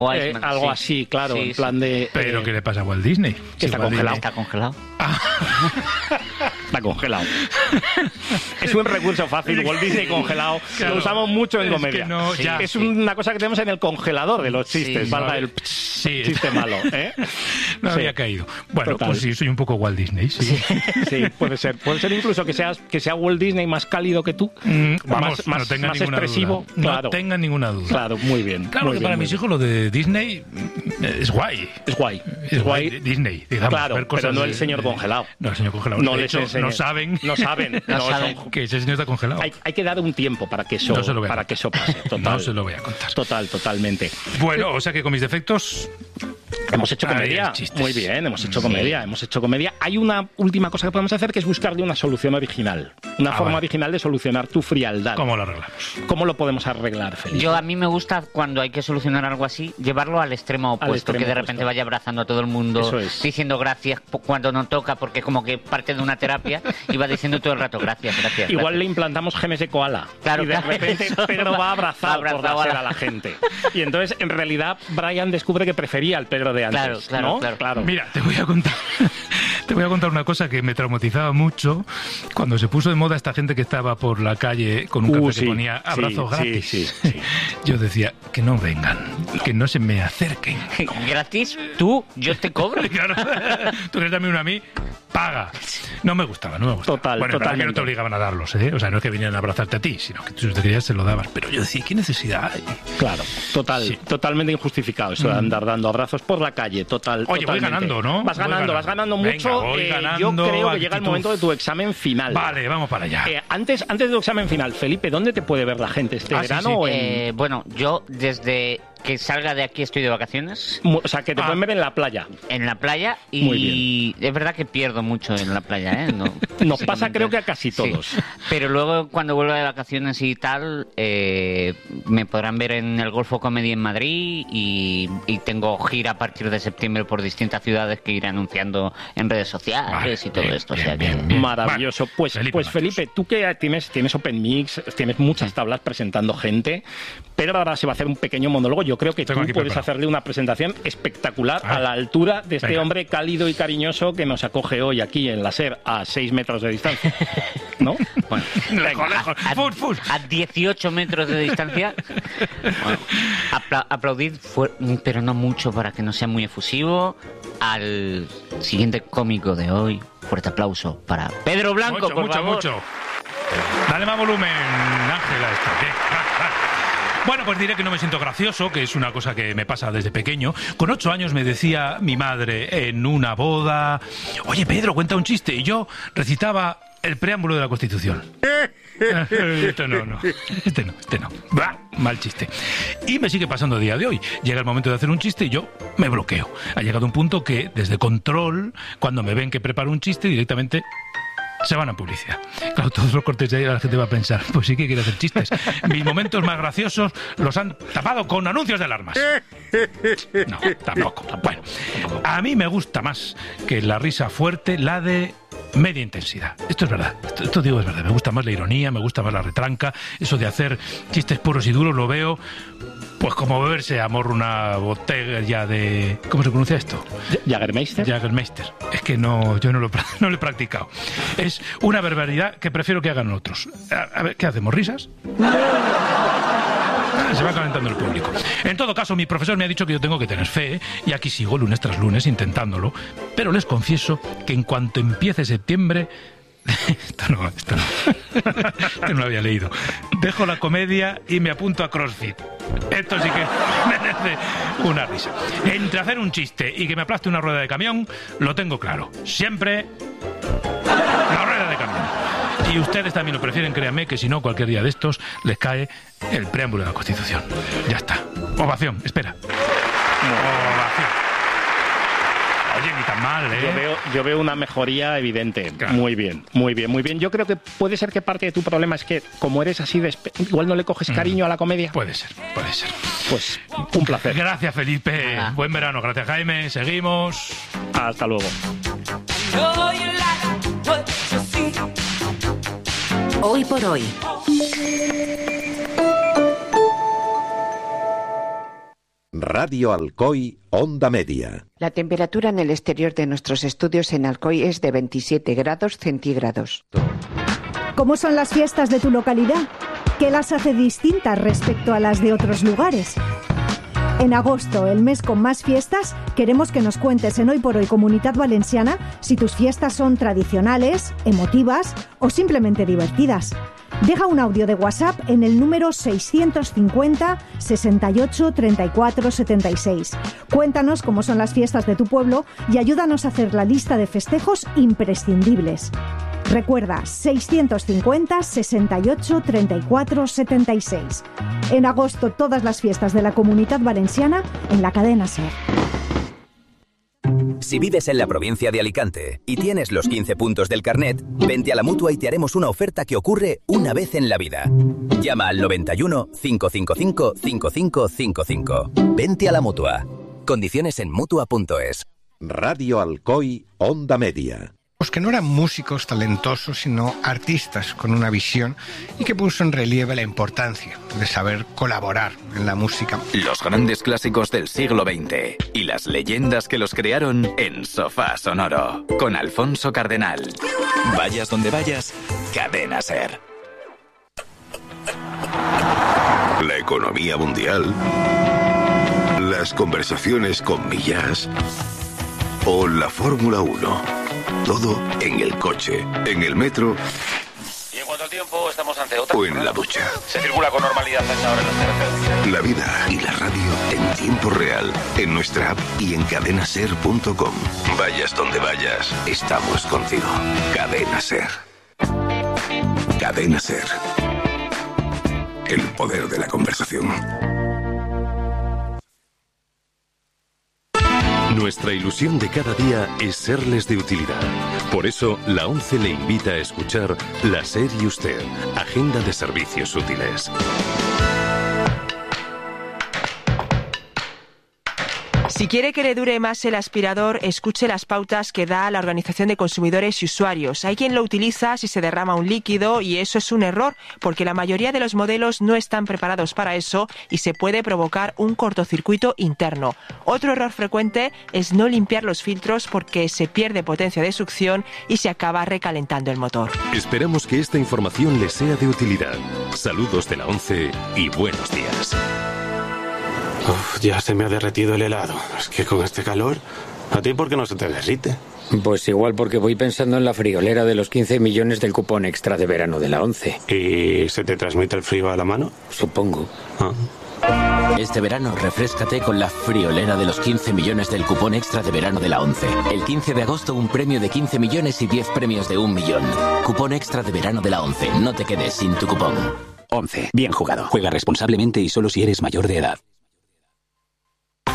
algo así, claro, en plan de... ¿Pero qué le pasa a Walt Disney? Que está congelado. Está congelado. Está congelado. Es un recurso fácil, Walt Disney congelado. Claro. Lo usamos mucho en comedia. Es una cosa que tenemos en el congelador de los chistes, valga el chiste malo. No había caído. Bueno, Total. pues sí, soy un poco Walt Disney, sí. Sí, puede ser. Puede ser incluso que sea Walt Disney más cálido que tú. Vamos, no tengan más ninguna expresivo. duda. Claro. No tengan ninguna duda. Claro, muy bien. Claro, muy que bien, para muy mis bien. hijos lo de Disney es guay. Es guay. Es guay Disney, digamos. Claro, ver cosas pero no el señor congelado. No, el señor congelado. No De les hecho, enseñes. no saben. No saben. Que ese señor está congelado. Hay que dar un tiempo para que eso, No se lo voy a para que eso pase. Total. No se lo voy a contar. Totalmente. Bueno, o sea que con mis defectos... Hemos hecho comedia. Muy bien, hemos hecho comedia. Hay una última cosa que podemos hacer, que es buscarle una solución original. Una forma original de solucionar tu frialdad. ¿Cómo lo arreglamos? ¿Cómo lo podemos arreglar, Felipe? A mí me gusta, cuando hay que solucionar algo así, llevarlo al extremo opuesto, que de repente vaya abrazando a todo el mundo, diciendo gracias cuando no toca, porque como que parte de una terapia y va diciendo todo el rato gracias. Igual le implantamos genes de koala. Claro, y de repente Pedro va abrazado por la a la gente. Y entonces, en realidad, Brian descubre que prefería al Pedro de antes. Claro. Mira, te voy a contar una cosa que me traumatizaba mucho cuando se puso de moda esta gente que estaba por la calle con un cartel que ponía abrazos gratis. Sí. Yo decía, que no vengan, que no se me acerquen. ¿Gratis? ¿Tú? ¿Yo te cobro? Claro. Tú quieres darme uno a mí, paga. No me gustaba. Bueno, que no te obligaban a darlos, ¿eh? O sea, no es que vinieran a abrazarte a ti, sino que tú si te querías se lo dabas. Pero yo decía, ¿qué necesidad hay? Claro, totalmente injustificado eso de andar dando abrazos por la calle, Oye, totalmente. voy ganando, ¿no? Vas ganando mucho. Venga, voy ganando, yo creo que actitud. llega el momento de tu examen final. Vale, vamos para allá. Antes de tu examen final, Felipe, ¿dónde te puede ver la gente? ¿Este verano o en...? Bueno, yo desde que salga de aquí estoy de vacaciones. O sea, que te pueden ver en la playa. En la playa y Muy es verdad que pierdo mucho en la playa, ¿eh? Nos pasa creo que a casi todos. Sí. Pero luego cuando vuelva de vacaciones y tal, me podrán ver en el Golfo Comedy en Madrid y tengo gira a partir de septiembre por distintas ciudades que iré anunciando en redes sociales y todo esto. Maravilloso. Vale, pues Felipe, tú que tienes Open Mix, tienes muchas tablas presentando gente, pero ahora se va a hacer un pequeño monólogo. Yo creo que tú puedes hacerle una presentación espectacular a la altura de este hombre cálido y cariñoso que nos acoge hoy aquí en la SER a 6 metros de distancia. ¿No? Bueno, lejos. A 18 metros de distancia. Bueno, aplaudid, pero no mucho para que no sea muy efusivo, al siguiente cómico de hoy. Fuerte aplauso para Pedro Blanco, por favor. Mucho. Dale más volumen, Ángela. Bueno, pues diré que no me siento gracioso, que es una cosa que me pasa desde pequeño. Con 8 años me decía mi madre en una boda: oye, Pedro, cuenta un chiste. Y yo recitaba el preámbulo de la Constitución. Este no. Bah, mal chiste. Y me sigue pasando a día de hoy. Llega el momento de hacer un chiste y yo me bloqueo. Ha llegado un punto que, desde control, cuando me ven que preparo un chiste, directamente se van a publicidad. Claro, todos los cortes de ahí la gente va a pensar, pues sí que quiere hacer chistes. Mis momentos más graciosos los han tapado con anuncios de alarmas. No, tampoco. Bueno, a mí me gusta más que la risa fuerte, la de media intensidad. Esto es verdad. Esto digo es verdad. Me gusta más la ironía, me gusta más la retranca. Eso de hacer chistes puros y duros lo veo pues como beberse a morro una botella de... ¿Cómo se pronuncia esto? Jägermeister. Es que no, yo no lo he practicado. Es una barbaridad que prefiero que hagan otros. A ver, ¿qué hacemos? ¿Risas? Se va calentando el público. En todo caso, mi profesor me ha dicho que yo tengo que tener fe, y aquí sigo lunes tras lunes intentándolo, pero les confieso que en cuanto empiece septiembre... Esto no lo había leído. Dejo la comedia y me apunto a CrossFit. Esto sí que merece una risa. Entre hacer un chiste y que me aplaste una rueda de camión, lo tengo claro. Siempre la rueda de camión. Y ustedes también lo prefieren, créanme, que si no, cualquier día de estos les cae el preámbulo de la Constitución. Ya está. Ovación, espera. Ovación. Oye, ni tan mal, ¿eh? Yo veo una mejoría evidente. Claro. Muy bien. Yo creo que puede ser que parte de tu problema es que, como eres así igual no le coges cariño a la comedia. Puede ser. Pues un placer. Gracias, Felipe. Buen verano. Gracias, Jaime. Seguimos. Hasta luego. Hoy por hoy. Radio Alcoy, Onda Media. La temperatura en el exterior de nuestros estudios en Alcoy es de 27 grados centígrados. ¿Cómo son las fiestas de tu localidad? ¿Qué las hace distintas respecto a las de otros lugares? En agosto, el mes con más fiestas, queremos que nos cuentes en Hoy por Hoy Comunitat Valenciana si tus fiestas son tradicionales, emotivas o simplemente divertidas. Deja un audio de WhatsApp en el número 650 68 34 76. Cuéntanos cómo son las fiestas de tu pueblo y ayúdanos a hacer la lista de festejos imprescindibles. Recuerda, 650 68 34 76. En agosto, todas las fiestas de la Comunitat Valenciana en la cadena SER. Si vives en la provincia de Alicante y tienes los 15 puntos del carnet, vente a la Mutua y te haremos una oferta que ocurre una vez en la vida. Llama al 91 555 5555. Vente a la Mutua. Condiciones en Mutua.es. Radio Alcoy, Onda Media. Que no eran músicos talentosos, sino artistas con una visión y que puso en relieve la importancia de saber colaborar en la música. Los grandes clásicos del siglo XX y las leyendas que los crearon en Sofá Sonoro, con Alfonso Cardenal. Vayas donde vayas, Cadena SER. La economía mundial, las conversaciones con Millás o la Fórmula 1. Todo en el coche, en el metro. Y en cuanto al tiempo, estamos ante otra. O en la ducha. Se circula con normalidad a esta hora en las carreteras. La vida y la radio en tiempo real, en nuestra app y en cadenaser.com. Vayas donde vayas, estamos contigo. Cadena SER. Cadena SER. El poder de la conversación. Nuestra ilusión de cada día es serles de utilidad. Por eso, la ONCE le invita a escuchar La SER y Usted, Agenda de Servicios Útiles. Si quiere que le dure más el aspirador, escuche las pautas que da la Organización de Consumidores y Usuarios. Hay quien lo utiliza si se derrama un líquido y eso es un error porque la mayoría de los modelos no están preparados para eso y se puede provocar un cortocircuito interno. Otro error frecuente es no limpiar los filtros porque se pierde potencia de succión y se acaba recalentando el motor. Esperamos que esta información les sea de utilidad. Saludos de la ONCE y buenos días. Ya se me ha derretido el helado. Es que con este calor, ¿a ti por qué no se te derrite? Pues igual porque voy pensando en la friolera de los 15 millones del cupón extra de verano de la ONCE. ¿Y se te transmite el frío a la mano? Supongo. Este verano refréscate con la friolera de los 15 millones del cupón extra de verano de la ONCE. El 15 de agosto un premio de 15 millones y 10 premios de 1 millón. Cupón extra de verano de la ONCE. No te quedes sin tu cupón. ONCE. Bien jugado. Juega responsablemente y solo si eres mayor de edad.